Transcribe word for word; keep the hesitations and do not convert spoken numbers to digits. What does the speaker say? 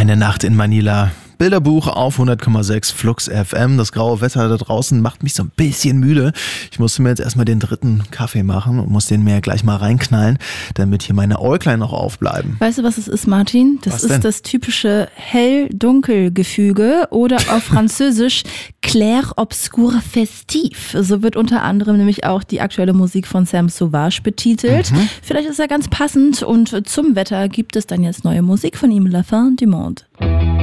Eine Nacht in Manila. Bilderbuch auf hundert Komma sechs Flux F M. Das graue Wetter da draußen macht mich so ein bisschen müde. Ich musste mir jetzt erstmal den dritten Kaffee machen und muss den mir gleich mal reinknallen, damit hier meine Äuglein noch aufbleiben. Weißt du, was es ist, Martin? Das Was ist denn? das typische Hell-Dunkel-Gefüge oder auf Französisch Clair-Obscur-Festif. So wird unter anderem nämlich auch die aktuelle Musik von Sam Sauvage betitelt. Mhm. Vielleicht ist er ganz passend und zum Wetter gibt es dann jetzt neue Musik von ihm, La Fin du Monde.